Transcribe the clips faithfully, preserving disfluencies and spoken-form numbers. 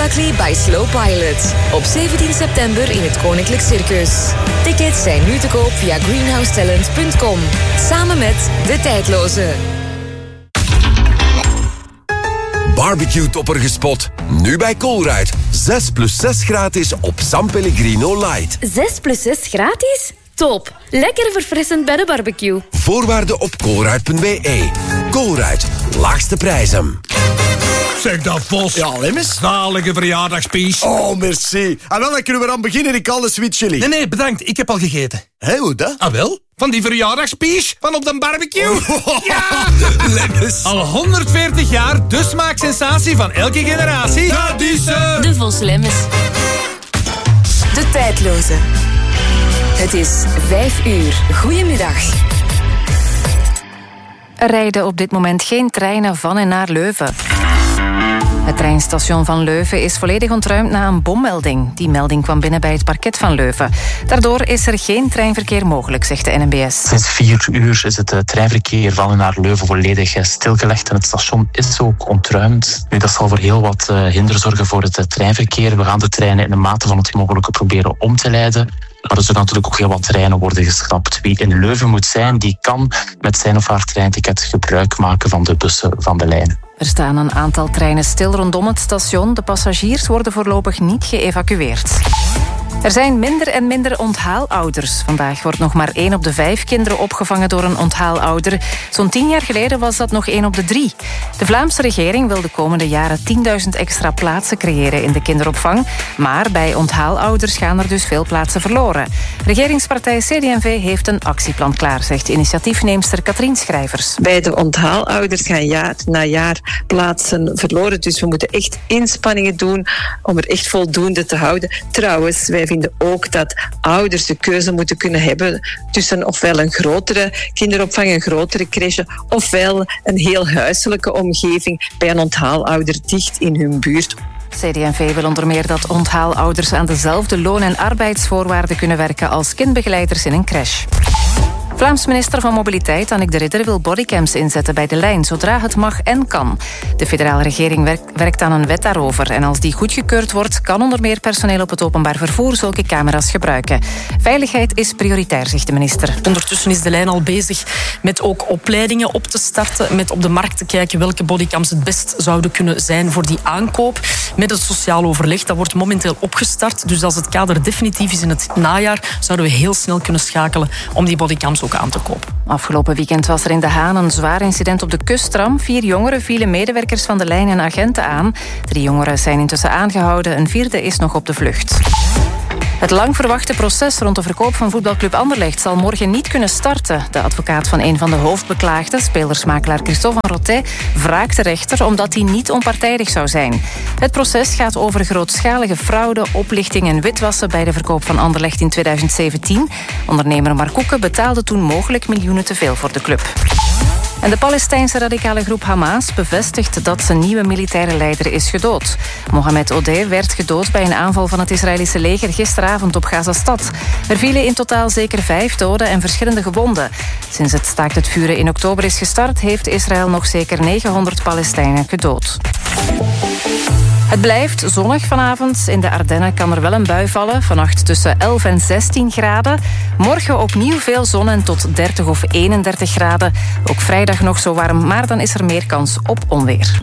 Buckley by Slow Pilot. Op zeventien september in het Koninklijk Circus. Tickets zijn nu te koop via greenhouse talent punt com. Samen met De Tijdloze. Barbecue-topper gespot. Nu bij Colruyt. zes plus zes gratis op San Pellegrino Light. zes plus zes gratis? Top. Lekker verfrissend bij de barbecue. Voorwaarden op colruyt punt b e. Colruyt. Laagste prijzen. Zeg dat, Vos. Ja, Lemmes. Zalige verjaardagspies. Oh, merci. En wel, dan kunnen we aan beginnen. Ik al de sweet chili. Nee, nee, bedankt. Ik heb al gegeten. Hé, hoe dat? Ah, wel? Van die verjaardagspies van op de barbecue. Oh, ja! Lemmes. Al honderdveertig jaar de smaaksensatie van elke generatie. Dat is ze. De Vos Lemmes. De Tijdloze. Het is vijf uur. Goedemiddag. Er rijden op dit moment geen treinen van en naar Leuven. Het treinstation van Leuven is volledig ontruimd na een bommelding. Die melding kwam binnen bij het parket van Leuven. Daardoor is er geen treinverkeer mogelijk, zegt de N M B S. Sinds vier uur is het treinverkeer van en naar Leuven volledig stilgelegd en het station is ook ontruimd. Nu, dat zal voor heel wat hinder zorgen voor het treinverkeer. We gaan de treinen in de mate van het mogelijke proberen om te leiden. Maar er zullen natuurlijk ook heel wat treinen worden geschrapt. Wie in Leuven moet zijn, die kan met zijn of haar treinticket gebruik maken van de bussen van de lijn. Er staan een aantal treinen stil rondom het station. De passagiers worden voorlopig niet geëvacueerd. Er zijn minder en minder onthaalouders. Vandaag wordt nog maar één op de vijf kinderen opgevangen door een onthaalouder. Zo'n tien jaar geleden was dat nog één op de drie. De Vlaamse regering wil de komende jaren tienduizend extra plaatsen creëren in de kinderopvang. Maar bij onthaalouders gaan er dus veel plaatsen verloren. Regeringspartij C D en V heeft een actieplan klaar, zegt initiatiefneemster Katrien Schrijvers. Bij de onthaalouders gaan jaar na jaar plaatsen verloren. Dus we moeten echt inspanningen doen om er echt voldoende te houden. Trouwens, wij vinden ook dat ouders de keuze moeten kunnen hebben tussen ofwel een grotere kinderopvang, een grotere crèche, ofwel een heel huiselijke omgeving bij een onthaalouder dicht in hun buurt. C D en V wil onder meer dat onthaalouders aan dezelfde loon- en arbeidsvoorwaarden kunnen werken als kindbegeleiders in een crash. Vlaams minister van Mobiliteit Annick de Ridder wil bodycams inzetten bij de lijn, zodra het mag en kan. De federale regering werkt, werkt aan een wet daarover. En als die goedgekeurd wordt, kan onder meer personeel op het openbaar vervoer zulke camera's gebruiken. Veiligheid is prioritair, zegt de minister. Ondertussen is de lijn al bezig met ook opleidingen op te starten, met op de markt te kijken welke bodycams het best zouden kunnen zijn voor die aankoop. Met het sociaal overleg, dat wordt momenteel opgestart. Dus als het kader definitief is in het najaar, zouden we heel snel kunnen schakelen om die bodycams ook aan te kopen. Afgelopen weekend was er in De Haan een zwaar incident op de kusttram. Vier jongeren vielen medewerkers van de lijn en agenten aan. Drie jongeren zijn intussen aangehouden, een vierde is nog op de vlucht. Het lang verwachte proces rond de verkoop van voetbalclub Anderlecht zal morgen niet kunnen starten. De advocaat van een van de hoofdbeklaagden, spelersmakelaar Christophe van Rotet, wraakt de rechter omdat hij niet onpartijdig zou zijn. Het proces gaat over grootschalige fraude, oplichting en witwassen bij de verkoop van Anderlecht in tweeduizend zeventien. Ondernemer Mark Koeken betaalde toen mogelijk miljoenen te veel voor de club. En de Palestijnse radicale groep Hamas bevestigt dat zijn nieuwe militaire leider is gedood. Mohamed Odeh werd gedood bij een aanval van het Israëlische leger gisteravond op Gazastad. Er vielen in totaal zeker vijf doden en verschillende gewonden. Sinds het staakt het vuren in oktober is gestart, heeft Israël nog zeker negenhonderd Palestijnen gedood. Het blijft zonnig vanavond. In de Ardennen kan er wel een bui vallen. Vannacht tussen elf en zestien graden. Morgen opnieuw veel zon en tot dertig of eenendertig graden. Ook vrijdag nog zo warm, maar dan is er meer kans op onweer.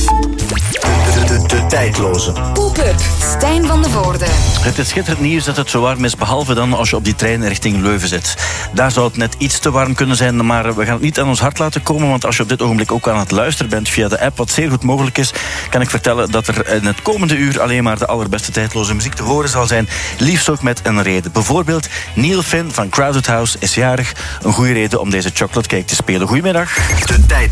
De, de, de tijdloze. Pop-up Stijn van de Voorde. Het is schitterend nieuws dat het zo warm is, behalve dan als je op die trein richting Leuven zit. Daar zou het net iets te warm kunnen zijn, maar we gaan het niet aan ons hart laten komen, want als je op dit ogenblik ook aan het luisteren bent via de app, wat zeer goed mogelijk is, kan ik vertellen dat er in het komende uur alleen maar de allerbeste tijdloze muziek te horen zal zijn, liefst ook met een reden. Bijvoorbeeld Neil Finn van Crowded House is jarig, een goede reden om deze chocolate cake te spelen. Goedemiddag. De tijd.